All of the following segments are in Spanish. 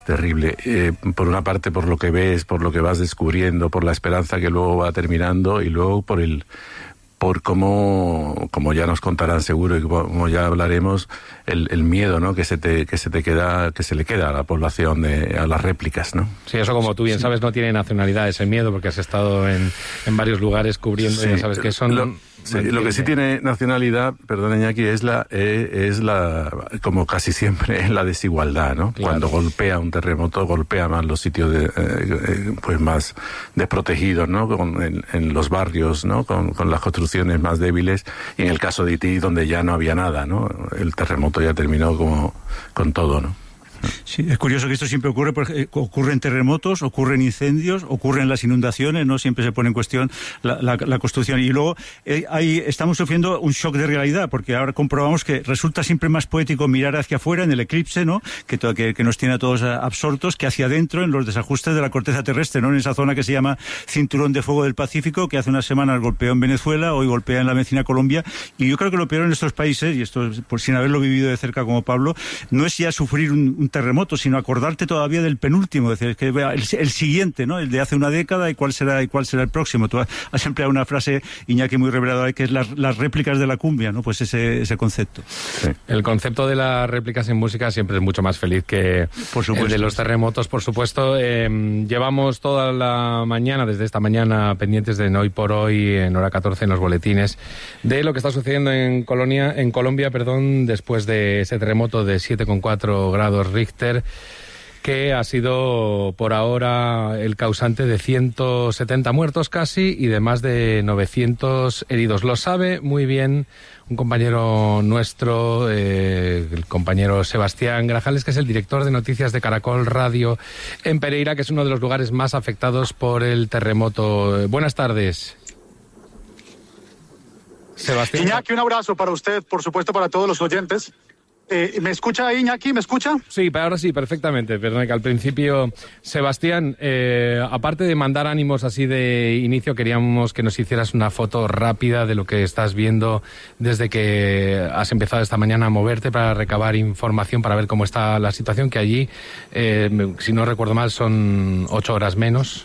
Terrible. Por una parte, por lo que ves, por lo que vas descubriendo, por la esperanza que luego va terminando, y luego por cómo, como ya nos contarán seguro y como ya hablaremos, el miedo, ¿no?, que se le queda a la población, a las réplicas, ¿no? Sí, eso, como tú bien sabes, no tiene nacionalidad ese miedo, porque has estado en varios lugares cubriendo, sí, ya sabes que son... Lo que sí tiene nacionalidad, perdón, Iñaki, es la como casi siempre, la desigualdad, ¿no? Claro. Cuando golpea un terremoto, golpea más los sitios pues más desprotegidos, ¿no? En los barrios, ¿no? Con las construcciones más débiles, y en el caso de Haití, donde ya no había nada, ¿no? El terremoto ya terminó con todo, ¿no? Sí, es curioso que esto siempre ocurre en terremotos, ocurre en incendios, ocurre en las inundaciones, ¿no? Siempre se pone en cuestión la construcción. Y luego ahí estamos sufriendo un shock de realidad, porque ahora comprobamos que resulta siempre más poético mirar hacia afuera en el eclipse, ¿no?, que nos tiene a todos absortos, que hacia adentro en los desajustes de la corteza terrestre, ¿no?, en esa zona que se llama Cinturón de Fuego del Pacífico, que hace unas semanas golpeó en Venezuela, hoy golpea en la vecina Colombia. Y yo creo que lo peor en estos países, y esto por sin haberlo vivido de cerca como Pablo, no es ya sufrir un terremoto, sino acordarte todavía del penúltimo, es decir, que el siguiente, ¿no?, el de hace una década, y cuál será el próximo. Tú has empleado una frase, Iñaki, muy reveladora, que es las réplicas de la cumbia, ¿no? Pues ese concepto. Sí. El concepto de las réplicas en música siempre es mucho más feliz que el de los terremotos, por supuesto. Llevamos toda la mañana, desde esta mañana, pendientes de Hoy por Hoy, en hora 14, en los boletines, de lo que está sucediendo en Colombia, después de ese terremoto de 7,4 grados Richter, que ha sido por ahora el causante de 170 muertos casi y de más de 900 heridos. Lo sabe muy bien un compañero nuestro, el compañero Sebastián Grajales, que es el director de noticias de Caracol Radio en Pereira, que es uno de los lugares más afectados por el terremoto. Buenas tardes, Sebastián. Iñaki, un abrazo para usted, por supuesto para todos los oyentes. ¿Me escucha, Iñaki? ¿Me escucha? Sí, ahora sí, perfectamente. Perdón, que al principio... Sebastián, aparte de mandar ánimos así de inicio, queríamos que nos hicieras una foto rápida de lo que estás viendo desde que has empezado esta mañana a moverte para recabar información, para ver cómo está la situación, que allí, si no recuerdo mal, son 8 horas menos.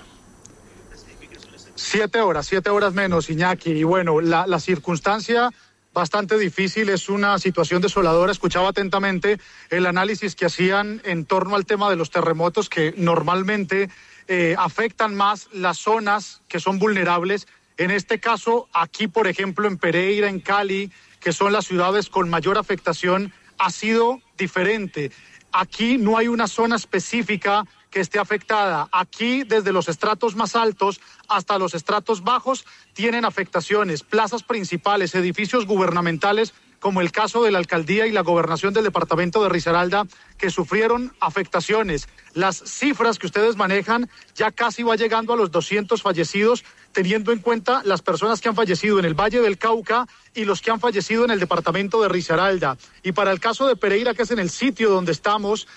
7 horas menos, Iñaki. Y bueno, la circunstancia... bastante difícil, es una situación desoladora. Escuchaba atentamente el análisis que hacían en torno al tema de los terremotos, que normalmente afectan más las zonas que son vulnerables. En este caso, aquí, por ejemplo, en Pereira, en Cali, que son las ciudades con mayor afectación, ha sido diferente. Aquí no hay una zona específica que esté afectada. Aquí, desde los estratos más altos hasta los estratos bajos, tienen afectaciones. Plazas principales, edificios gubernamentales, como el caso de la alcaldía y la gobernación del departamento de Risaralda, que sufrieron afectaciones. Las cifras que ustedes manejan ya casi va llegando a los 200 fallecidos, teniendo en cuenta las personas que han fallecido en el Valle del Cauca y los que han fallecido en el departamento de Risaralda. Y para el caso de Pereira, que es en el sitio donde estamos,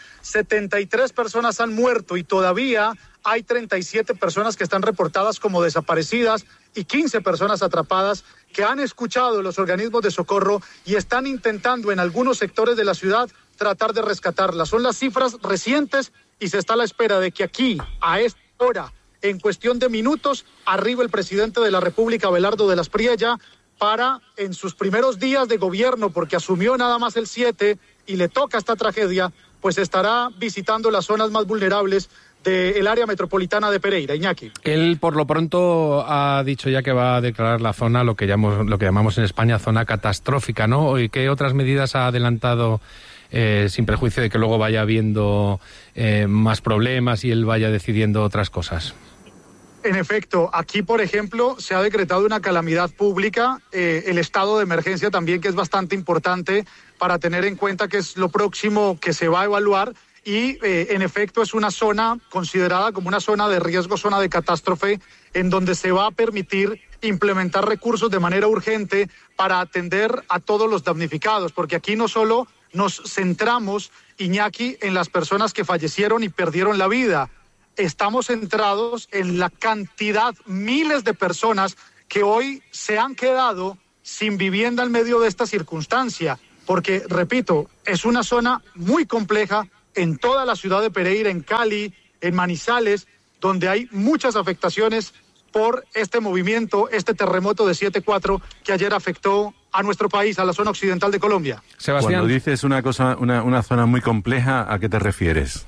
73 personas han muerto y todavía hay 37 personas que están reportadas como desaparecidas y 15 personas atrapadas que han escuchado los organismos de socorro y están intentando en algunos sectores de la ciudad tratar de rescatarlas. Son las cifras recientes y se está a la espera de que aquí, a esta hora, en cuestión de minutos, arribe el presidente de la República, Abelardo de las Priella, para, en sus primeros días de gobierno, porque asumió nada más el 7 y le toca esta tragedia, pues estará visitando las zonas más vulnerables del área metropolitana de Pereira. Iñaki. Él, por lo pronto, ha dicho ya que va a declarar la zona, lo que llamamos en España zona catastrófica, ¿no? ¿Y qué otras medidas ha adelantado, sin prejuicio de que luego vaya habiendo más problemas y él vaya decidiendo otras cosas? En efecto, aquí, por ejemplo, se ha decretado una calamidad pública, el estado de emergencia también, que es bastante importante para tener en cuenta que es lo próximo que se va a evaluar. Y en efecto es una zona considerada como una zona de riesgo, zona de catástrofe, en donde se va a permitir implementar recursos de manera urgente para atender a todos los damnificados, porque aquí no solo nos centramos, Iñaki, en las personas que fallecieron y perdieron la vida, estamos centrados en la cantidad, miles de personas que hoy se han quedado sin vivienda en medio de esta circunstancia, porque, repito, es una zona muy compleja, en toda la ciudad de Pereira, en Cali, en Manizales, donde hay muchas afectaciones por este movimiento, este terremoto de 7.4 que ayer afectó a nuestro país, a la zona occidental de Colombia. Sebastián, cuando dices una zona muy compleja, ¿a qué te refieres?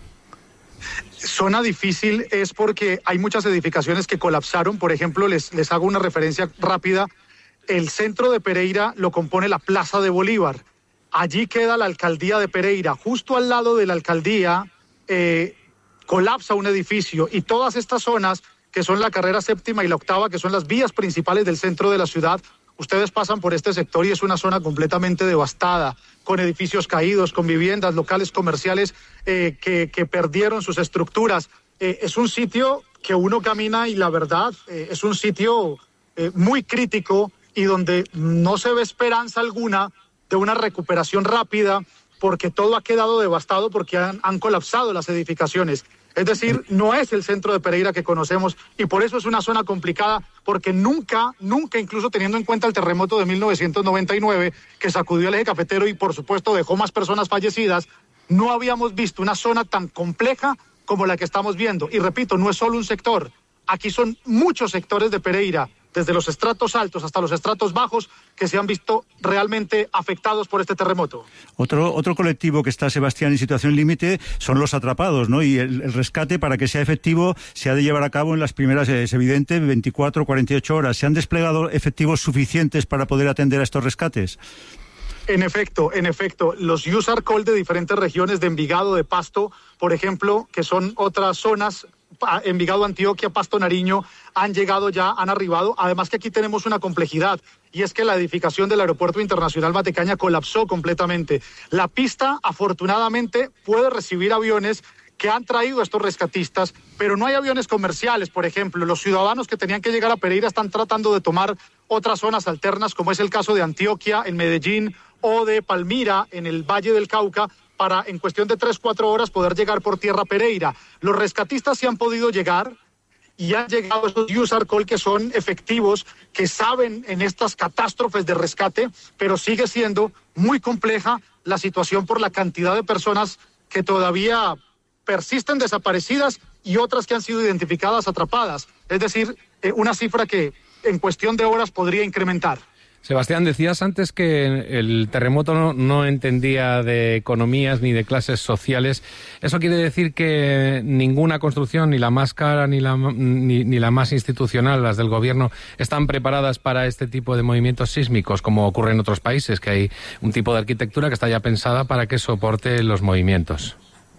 Zona difícil es porque hay muchas edificaciones que colapsaron. Por ejemplo, les hago una referencia rápida. El centro de Pereira lo compone la Plaza de Bolívar. Allí queda la alcaldía de Pereira. Justo al lado de la alcaldía colapsa un edificio, y todas estas zonas, que son la carrera 7ª y la 8ª, que son las vías principales del centro de la ciudad, ustedes pasan por este sector y es una zona completamente devastada, con edificios caídos, con viviendas, locales comerciales que perdieron sus estructuras. Es un sitio que uno camina y la verdad es un sitio muy crítico y donde no se ve esperanza alguna de una recuperación rápida, porque todo ha quedado devastado, porque han colapsado las edificaciones. Es decir, no es el centro de Pereira que conocemos, y por eso es una zona complicada, porque nunca, incluso teniendo en cuenta el terremoto de 1999, que sacudió el eje cafetero y por supuesto dejó más personas fallecidas, no habíamos visto una zona tan compleja como la que estamos viendo. Y repito, no es solo un sector, aquí son muchos sectores de Pereira, desde los estratos altos hasta los estratos bajos, que se han visto realmente afectados por este terremoto. Otro colectivo que está, Sebastián, en situación límite son los atrapados, ¿no? Y el rescate, para que sea efectivo, se ha de llevar a cabo en las primeras, es evidente, 24 o 48 horas. ¿Se han desplegado efectivos suficientes para poder atender a estos rescates? En efecto, los USAR Call de diferentes regiones de Envigado, de Pasto, por ejemplo, que son otras zonas, Envigado, Antioquia, Pasto, Nariño, han llegado ya, han arribado. Además que aquí tenemos una complejidad, y es que la edificación del Aeropuerto Internacional Matecaña colapsó completamente. La pista, afortunadamente, puede recibir aviones que han traído a estos rescatistas, pero no hay aviones comerciales, por ejemplo. Los ciudadanos que tenían que llegar a Pereira están tratando de tomar otras zonas alternas, como es el caso de Antioquia, en Medellín, o de Palmira, en el Valle del Cauca, para en cuestión de 3-4 horas poder llegar por tierra a Pereira. Los rescatistas sí han podido llegar, y han llegado esos USAR Call que son efectivos, que saben en estas catástrofes de rescate, pero sigue siendo muy compleja la situación por la cantidad de personas que todavía persisten desaparecidas y otras que han sido identificadas atrapadas. Es decir, una cifra que en cuestión de horas podría incrementar. Sebastián, decías antes que el terremoto no entendía de economías ni de clases sociales. ¿Eso quiere decir que ninguna construcción, ni la más cara ni la más institucional, las del gobierno, están preparadas para este tipo de movimientos sísmicos, como ocurre en otros países, que hay un tipo de arquitectura que está ya pensada para que soporte los movimientos?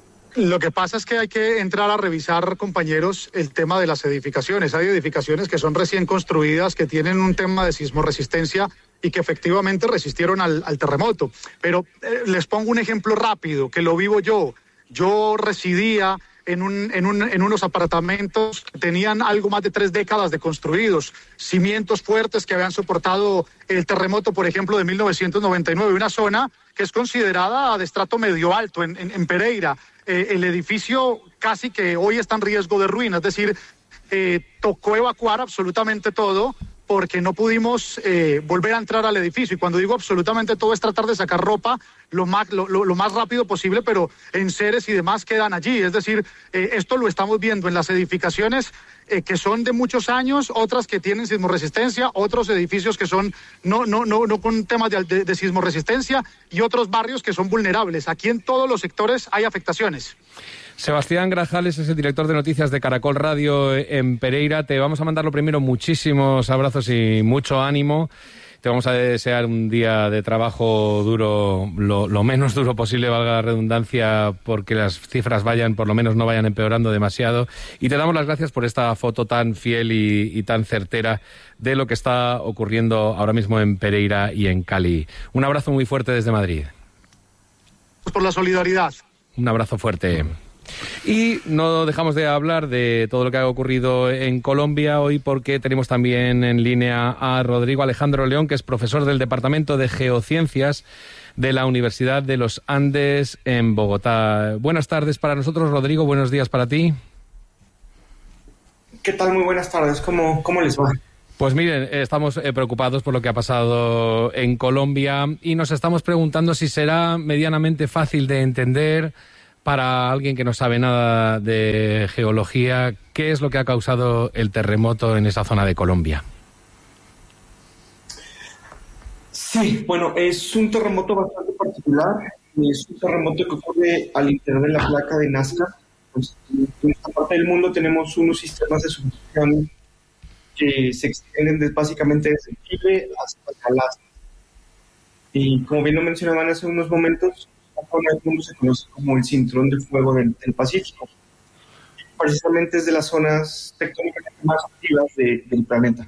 Lo que pasa es que hay que entrar a revisar, compañeros, el tema de las edificaciones. Hay edificaciones que son recién construidas, que tienen un tema de sismoresistencia y que efectivamente resistieron al terremoto. Pero les pongo un ejemplo rápido, que lo vivo yo. Yo residía en unos apartamentos que tenían algo más de 3 décadas de construidos, cimientos fuertes que habían soportado el terremoto, por ejemplo, de 1999, una zona que es considerada de estrato medio alto en Pereira. El edificio casi que hoy está en riesgo de ruina, es decir, tocó evacuar absolutamente todo porque no pudimos volver a entrar al edificio. Y cuando digo absolutamente todo es tratar de sacar ropa lo más rápido posible, pero enseres y demás quedan allí. Es decir, esto lo estamos viendo en las edificaciones que son de muchos años, otras que tienen sismoresistencia, otros edificios que son no con temas de sismoresistencia, y otros barrios que son vulnerables. Aquí en todos los sectores hay afectaciones. Sebastián Grajales es el director de noticias de Caracol Radio en Pereira. Te vamos a mandar lo primero muchísimos abrazos y mucho ánimo. Te vamos a desear un día de trabajo duro, lo menos duro posible, valga la redundancia, porque las cifras por lo menos no vayan empeorando demasiado. Y te damos las gracias por esta foto tan fiel y tan certera de lo que está ocurriendo ahora mismo en Pereira y en Cali. Un abrazo muy fuerte desde Madrid. Por la solidaridad. Un abrazo fuerte. Y no dejamos de hablar de todo lo que ha ocurrido en Colombia hoy, porque tenemos también en línea a Rodrigo Alejandro León, que es profesor del Departamento de Geociencias de la Universidad de los Andes en Bogotá. Buenas tardes para nosotros, Rodrigo. Buenos días para ti. ¿Qué tal? Muy buenas tardes. ¿Cómo les va? Pues miren, estamos preocupados por lo que ha pasado en Colombia y nos estamos preguntando si será medianamente fácil de entender para alguien que no sabe nada de geología, ¿qué es lo que ha causado el terremoto en esa zona de Colombia? Sí, bueno, es un terremoto bastante particular. Es un terremoto que ocurre al interior de la placa de Nazca. Pues, en esta parte del mundo tenemos unos sistemas de subducción que se extienden básicamente desde Chile hasta Alaska. Y como bien lo mencionaban hace unos momentos, esta zona del mundo se conoce como el cinturón de fuego del Pacífico. Precisamente es de las zonas tectónicamente más activas del planeta.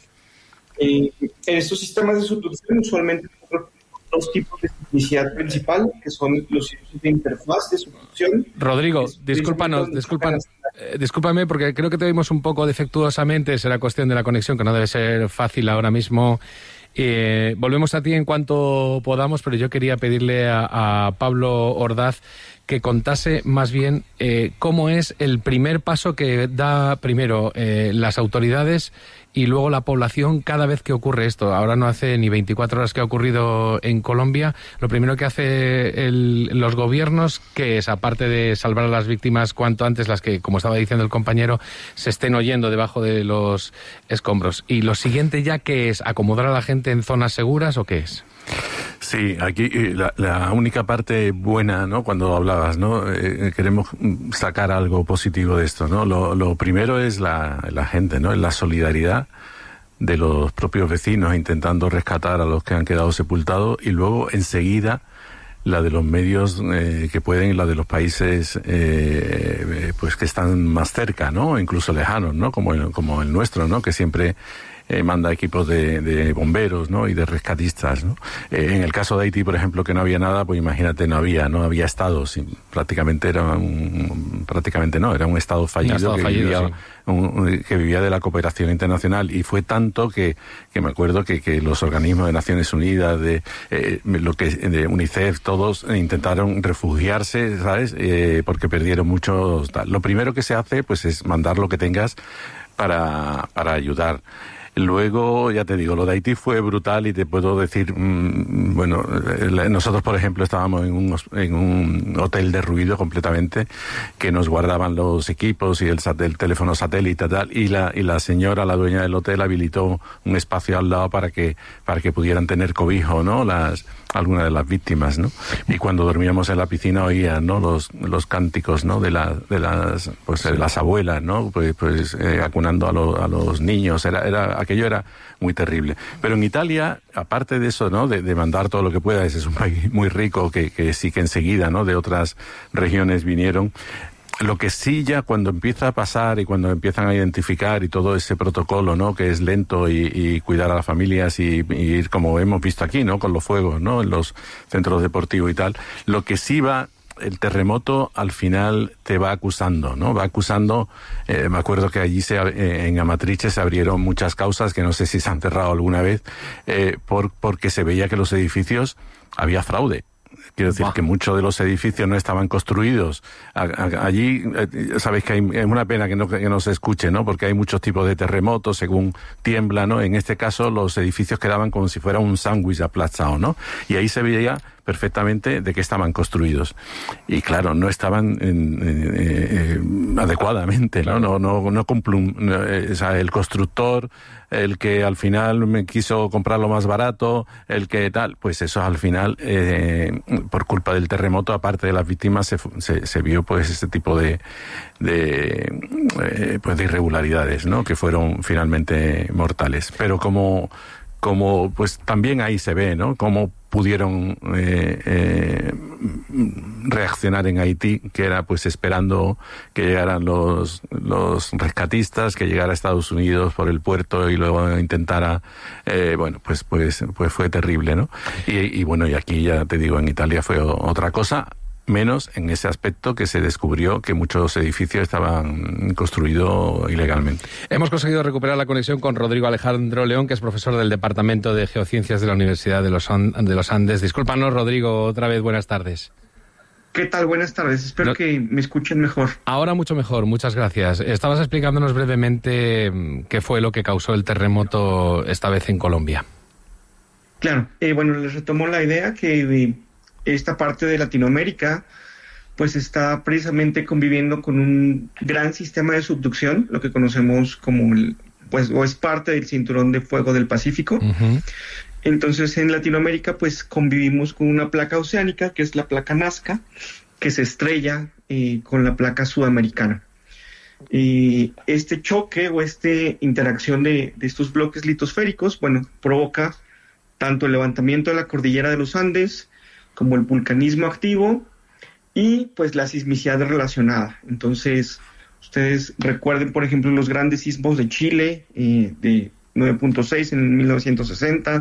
En estos sistemas de subducción usualmente tenemos dos tipos de sismicidad principal, que son los sitios de interfaz de subducción. Rodrigo, discúlpame porque creo que te oímos un poco defectuosamente, será cuestión de la conexión, que no debe ser fácil ahora mismo. Volvemos a ti en cuanto podamos, pero yo quería pedirle a Pablo Ordaz que contase más bien cómo es el primer paso que da primero las autoridades y luego la población cada vez que ocurre esto. Ahora no hace ni 24 horas que ha ocurrido en Colombia. Lo primero que hace los gobiernos, que es, aparte de salvar a las víctimas cuanto antes, las que, como estaba diciendo el compañero, se estén oyendo debajo de los escombros. Y lo siguiente ya, ¿qué es? ¿Acomodar a la gente en zonas seguras o qué es? Sí, aquí la única parte buena, ¿no? Cuando hablabas, ¿no? Queremos sacar algo positivo de esto, ¿no? Lo primero es la gente, ¿no? Es la solidaridad de los propios vecinos intentando rescatar a los que han quedado sepultados, y luego enseguida la de los medios que pueden, la de los países pues que están más cerca, ¿no? Incluso lejanos, ¿no? Como el nuestro, ¿no? Que siempre manda equipos de bomberos, ¿no? Y de rescatistas, ¿no? En el caso de Haití, por ejemplo, que no había nada, pues imagínate, no había estados, prácticamente era un estado fallido, que vivía de la cooperación internacional, y fue tanto que me acuerdo que los organismos de Naciones Unidas, de UNICEF, todos intentaron refugiarse, ¿sabes? Porque perdieron muchos. Lo primero que se hace, pues, es mandar lo que tengas para ayudar. Luego, ya te digo, lo de Haití fue brutal, y te puedo decir, bueno, nosotros, por ejemplo, estábamos en un hotel derruido completamente, que nos guardaban los equipos y el teléfono satélite y tal, y la señora, la dueña del hotel, habilitó un espacio al lado para que pudieran tener cobijo, ¿no? Algunas de las víctimas, ¿no? Y cuando dormíamos en la piscina oían, ¿no? Los cánticos, ¿no? de las abuelas, ¿no? Pues acunando a los niños. Aquello era muy terrible. Pero en Italia, aparte de eso, ¿no? De mandar todo lo que pueda, es un país muy rico que sí que enseguida, ¿no? De otras regiones vinieron. Lo que sí, ya cuando empieza a pasar y cuando empiezan a identificar y todo ese protocolo, ¿no? Que es lento, y cuidar a las familias y ir, como hemos visto aquí, ¿no? Con los fuegos, ¿no? En los centros deportivos y tal. Lo que sí el terremoto al final te va acusando, ¿no? Va acusando. Me acuerdo que allí en Amatrice se abrieron muchas causas que no sé si se han cerrado alguna vez, porque se veía que los edificios había fraude. Quiero decir que muchos de los edificios no estaban construidos. Allí, sabéis que es una pena que no se escuche, ¿no? Porque hay muchos tipos de terremotos según tiembla, ¿no? En este caso, los edificios quedaban como si fuera un sándwich aplastado, ¿no? Y ahí se veía perfectamente de que estaban construidos. Y claro, no estaban adecuadamente, ¿no? No o sea, el constructor, el que al final me quiso comprar lo más barato, el que tal, pues eso al final, por culpa del terremoto, aparte de las víctimas, se vio pues este tipo de irregularidades, ¿no? Que fueron finalmente mortales. Pero como pues también ahí se ve, ¿no? Cómo pudieron reaccionar en Haití, que era pues esperando que llegaran los rescatistas, que llegara a Estados Unidos por el puerto y luego intentara, pues fue terrible, ¿no? Y bueno, y aquí ya te digo, en Italia fue otra cosa, menos en ese aspecto que se descubrió que muchos edificios estaban construidos ilegalmente. Hemos conseguido recuperar la conexión con Rodrigo Alejandro León, que es profesor del Departamento de Geociencias de la Universidad de los Andes. Discúlpanos, Rodrigo, otra vez, buenas tardes. ¿Qué tal? Buenas tardes. Espero que me escuchen mejor. Ahora mucho mejor, muchas gracias. Estabas explicándonos brevemente qué fue lo que causó el terremoto esta vez en Colombia. Claro, les retomo la idea que esta parte de Latinoamérica pues está precisamente conviviendo con un gran sistema de subducción, lo que conocemos como o es parte del cinturón de fuego del Pacífico. Uh-huh. Entonces en Latinoamérica pues convivimos con una placa oceánica, que es la placa Nazca, que se estrella con la placa sudamericana. Este choque o esta interacción de estos bloques litosféricos, bueno, provoca tanto el levantamiento de la cordillera de los Andes como el vulcanismo activo y pues la sismicidad relacionada. Entonces, ustedes recuerden, por ejemplo, los grandes sismos de Chile, de 9.6 en 1960,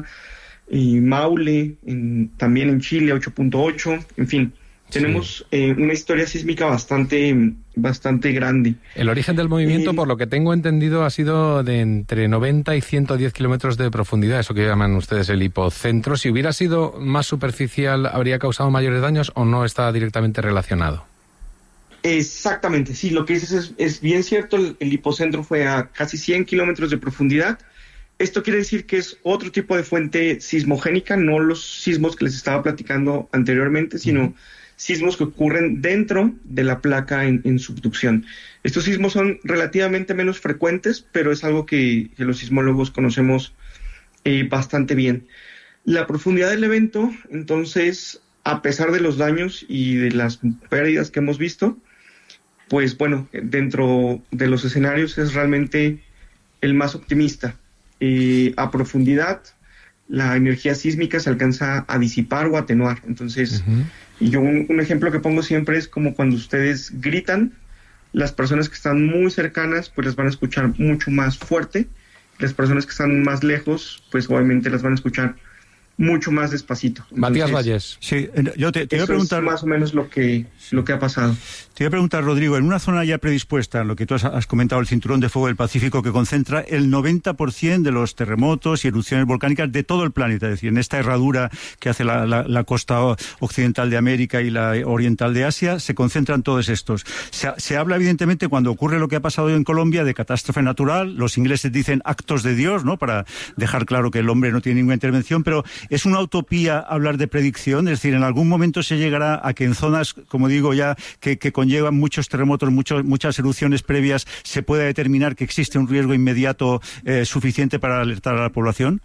Maule, también en Chile, 8.8, en fin. Tenemos una historia sísmica bastante grande. El origen del movimiento, por lo que tengo entendido, ha sido de entre 90 y 110 kilómetros de profundidad, eso que llaman ustedes el hipocentro. Si hubiera sido más superficial, ¿habría causado mayores daños o no está directamente relacionado? Exactamente, sí, lo que dices es bien cierto. El hipocentro fue a casi 100 kilómetros de profundidad. Esto quiere decir que es otro tipo de fuente sismogénica, no los sismos que les estaba platicando anteriormente, sino sismos que ocurren dentro de la placa en subducción. Estos sismos son relativamente menos frecuentes, pero es algo que los sismólogos conocemos bastante bien. La profundidad del evento, entonces, a pesar de los daños y de las pérdidas que hemos visto, pues bueno, dentro de los escenarios es realmente el más optimista. A profundidad, la energía sísmica se alcanza a disipar o atenuar. Entonces, y yo un ejemplo que pongo siempre es como cuando ustedes gritan, las personas que están muy cercanas pues las van a escuchar mucho más fuerte, las personas que están más lejos pues obviamente las van a escuchar mucho más despacito. Entonces, Matías Valles. Sí, yo te iba a preguntar... es más o menos lo que ha pasado. Te iba a preguntar, Rodrigo, en una zona ya predispuesta, en lo que tú has comentado, el cinturón de fuego del Pacífico, que concentra el 90% de los terremotos y erupciones volcánicas de todo el planeta, es decir, en esta herradura que hace la costa occidental de América y la oriental de Asia, se concentran todos estos. Se habla, evidentemente, cuando ocurre lo que ha pasado en Colombia, de catástrofe natural. Los ingleses dicen actos de Dios, ¿no?, para dejar claro que el hombre no tiene ninguna intervención, pero ¿es una utopía hablar de predicción? Es decir, ¿en algún momento se llegará a que en zonas, como digo ya, que conllevan muchos terremotos, muchas erupciones previas, se pueda determinar que existe un riesgo inmediato suficiente para alertar a la población?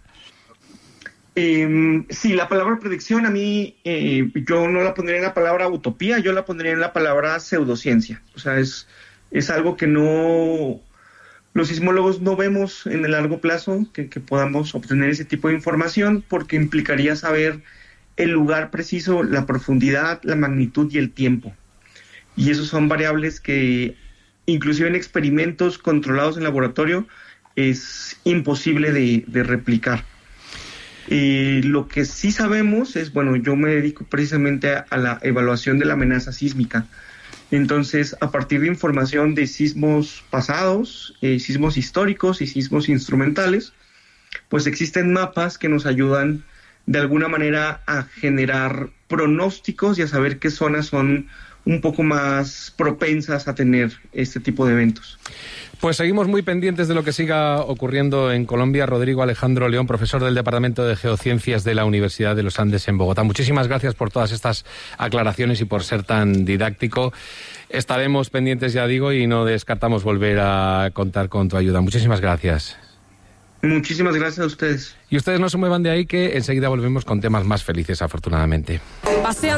Sí, la palabra predicción a mí, yo no la pondría en la palabra utopía, yo la pondría en la palabra pseudociencia. O sea, es algo que no... Los sismólogos no vemos en el largo plazo que podamos obtener ese tipo de información, porque implicaría saber el lugar preciso, la profundidad, la magnitud y el tiempo. Y esos son variables que, inclusive en experimentos controlados en laboratorio, es imposible de replicar. Lo que sí sabemos es, bueno, yo me dedico precisamente a la evaluación de la amenaza sísmica. Entonces, a partir de información de sismos pasados, sismos históricos y sismos instrumentales, pues existen mapas que nos ayudan de alguna manera a generar pronósticos y a saber qué zonas son un poco más propensas a tener este tipo de eventos. Pues seguimos muy pendientes de lo que siga ocurriendo en Colombia. Rodrigo Alejandro León, profesor del Departamento de Geociencias de la Universidad de los Andes en Bogotá. Muchísimas gracias por todas estas aclaraciones y por ser tan didáctico. Estaremos pendientes, ya digo, y no descartamos volver a contar con tu ayuda. Muchísimas gracias. Muchísimas gracias a ustedes. Y ustedes no se muevan de ahí, que enseguida volvemos con temas más felices, afortunadamente.